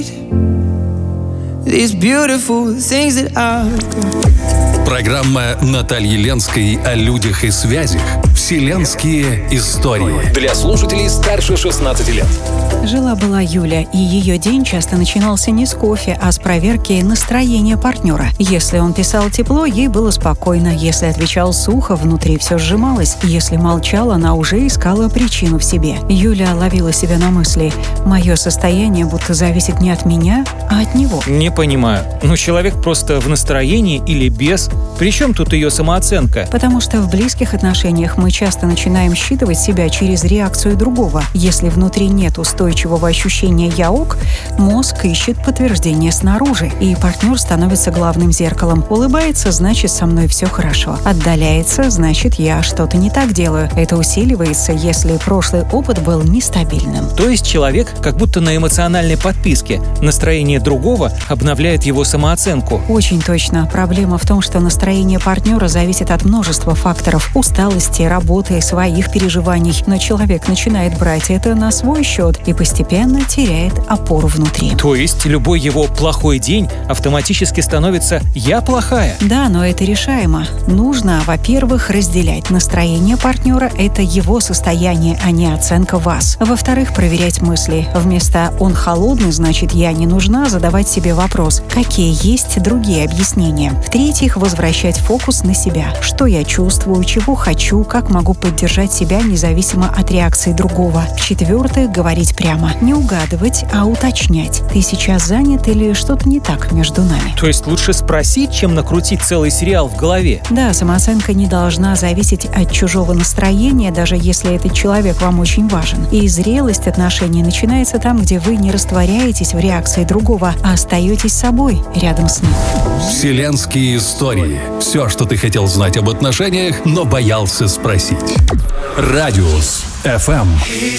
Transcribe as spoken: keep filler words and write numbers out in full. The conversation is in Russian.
These beautiful things that I've got. Программа Натальи Ленской о людях и связях. Вселенские истории. Для слушателей старше шестнадцати лет. Жила-была Юля, и ее день часто начинался не с кофе, а с проверки настроения партнера. Если он писал тепло, ей было спокойно. Если отвечал сухо, внутри все сжималось. Если молчал, она уже искала причину в себе. Юля ловила себя на мысли: мое состояние будто зависит не от меня, а от него. Не понимаю. Ну, человек просто в настроении или без? Причем тут ее самооценка? Потому что в близких отношениях мы часто начинаем считывать себя через реакцию другого. Если внутри нет устойчивого ощущения «я ок», мозг ищет подтверждение снаружи, и партнер становится главным зеркалом. Улыбается — значит, со мной все хорошо. Отдаляется — значит, я что-то не так делаю. Это усиливается, если прошлый опыт был нестабильным. То есть человек как будто на эмоциональной подписке. Настроение другого обновляет его самооценку. Очень точно. Проблема в том, что настроение партнера зависит от множества факторов: усталости, работы, своих переживаний. Но человек начинает брать это на свой счет и постепенно теряет опору внутри. То есть любой его плохой день автоматически становится «я плохая». Да, но это решаемо. Нужно, во-первых, разделять. Настроение партнера — это его состояние, а не оценка вас. Во-вторых, проверять мысли. Вместо «он холодный, значит, я не нужна» задавать себе вопрос: какие есть другие объяснения. В-третьих, возвращать фокус на себя. Что я чувствую, чего хочу, как могу поддержать себя независимо от реакции другого. В-четвертых, говорить прямо. Не угадывать, а уточнять. Ты сейчас занят или что-то не так между нами? То есть лучше спросить, чем накрутить целый сериал в голове? Да, самооценка не должна зависеть от чужого настроения, даже если этот человек вам очень важен. И зрелость отношений начинается там, где вы не растворяетесь в реакции другого, а остаетесь собой рядом с ним. Вселенские истории. Все, что ты хотел знать об отношениях, но боялся спросить. Радиус эф эм.